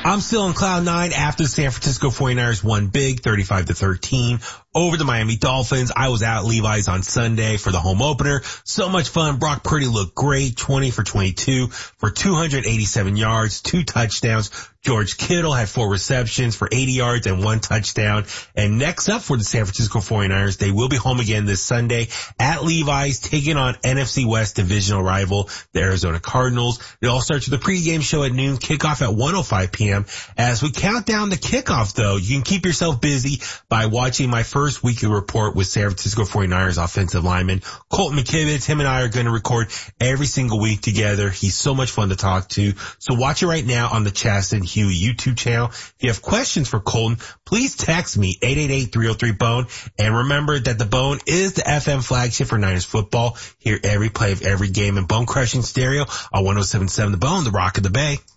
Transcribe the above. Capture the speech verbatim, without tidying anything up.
I'm still on cloud nine after the San Francisco forty-niners won big, thirty-five to thirteen. Over the Miami Dolphins. I was out at Levi's on Sunday for the home opener. So much fun. Brock Purdy looked great, twenty for twenty-two for two hundred eighty-seven yards, two touchdowns. George Kittle had four receptions for eighty yards and one touchdown. And next up for the San Francisco forty-niners, they will be home again this Sunday at Levi's, taking on N F C West divisional rival, the Arizona Cardinals. It all starts with the pregame show at noon, kickoff at one oh five p.m. As we count down the kickoff, though, you can keep yourself busy by watching my first weekly report with San Francisco forty-niners offensive lineman Colton McKivitz. Him and I are going to record every single week together. He's so much fun to talk to. So watch it right now on the Chaston Huey YouTube channel. If you have questions for Colton, please text me eight eight eight, three oh three, bone. And remember that the Bone is the F M flagship for Niners football. Hear every play of every game in bone crushing stereo on one oh seven point seven The Bone, the Rock of the Bay.